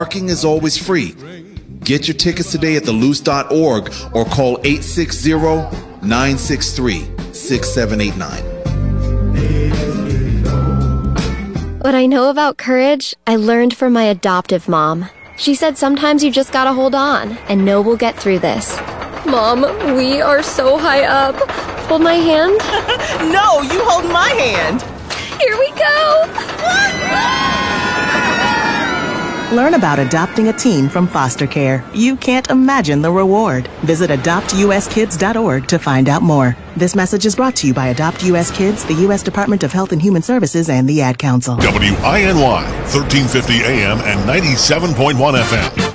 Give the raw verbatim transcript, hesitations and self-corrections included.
Parking is always free. Get your tickets today at the loose dot org or call eight six zero, nine six three, six seven eight nine. What I know about courage, I learned from my adoptive mom. She said sometimes you just gotta hold on and know we'll get through this. Mom, we are so high up. Hold my hand. No, you hold my hand. Here we go. Learn about adopting a teen from foster care. You can't imagine the reward. Visit adopt u s kids dot org to find out more. This message is brought to you by Adopt U S Kids, the U S Department of Health and Human Services, and the Ad Council. W I N Y, thirteen fifty A M and ninety-seven point one F M.